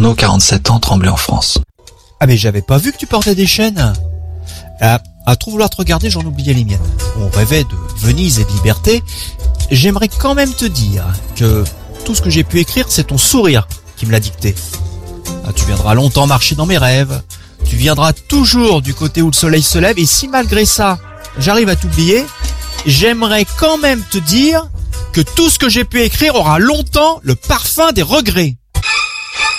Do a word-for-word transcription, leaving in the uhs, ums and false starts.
Arnaud, quarante-sept ans, Tremblay en France. Ah mais j'avais pas vu que tu portais des chaînes. Ah, à trop vouloir te regarder, j'en oubliais les miennes. On rêvait de Venise et de liberté. J'aimerais quand même te dire que tout ce que j'ai pu écrire, c'est ton sourire qui me l'a dicté. Ah, tu viendras longtemps marcher dans mes rêves. Tu viendras toujours du côté où le soleil se lève. Et si malgré ça, j'arrive à t'oublier, j'aimerais quand même te dire que tout ce que j'ai pu écrire aura longtemps le parfum des regrets.